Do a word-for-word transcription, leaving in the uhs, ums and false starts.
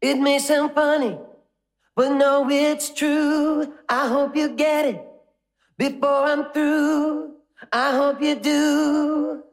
It may sound funny, but no, it's true. I hope you get it before I'm through. I hope you do.